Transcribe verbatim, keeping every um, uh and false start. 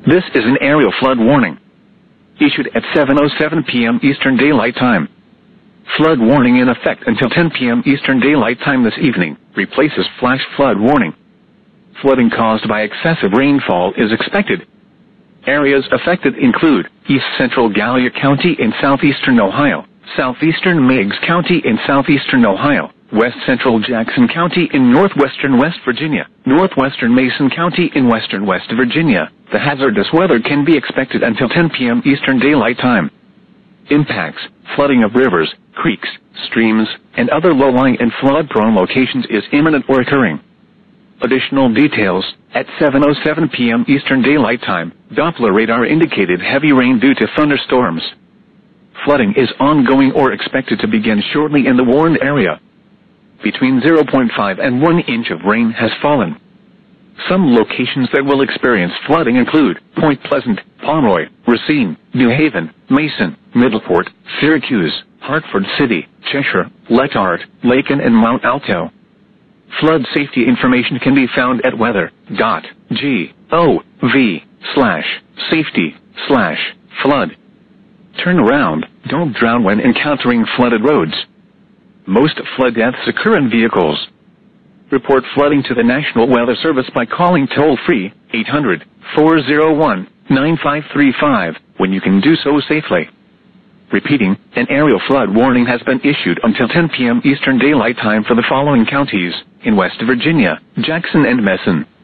This is an aerial flood warning issued at seven oh seven p m Eastern Daylight Time. Flood warning in effect until ten p m Eastern Daylight Time this evening replaces flash flood warning. Flooding caused by excessive rainfall is expected. Areas affected include East Central Gallia County in southeastern Ohio, southeastern Meigs County in southeastern Ohio, West Central Jackson County in northwestern West Virginia, northwestern Mason County in western West Virginia. The hazardous weather can be expected until ten p m Eastern Daylight Time. Impacts: flooding of rivers, creeks, streams, and other low-lying and flood-prone locations is imminent or occurring. Additional details: at seven oh seven p m Eastern Daylight Time, Doppler radar indicated heavy rain due to thunderstorms. Flooding is ongoing or expected to begin shortly in the warned area. Between zero point five and one inch of rain has fallen. Some locations that will experience flooding include Point Pleasant, Pomeroy, Racine, New Haven, Mason, Middleport, Syracuse, Hartford City, Cheshire, Letart, Lakin, and Mount Alto. Flood safety information can be found at weather dot gov slash safety slash flood. Turn around, don't drown when encountering flooded roads. Most flood deaths occur in vehicles. Report flooding to the National Weather Service by calling toll-free eight hundred, four oh one, nine five three five when you can do so safely. Repeating, an aerial flood warning has been issued until ten p m Eastern Daylight Time for the following counties in West Virginia: Jackson and Messon,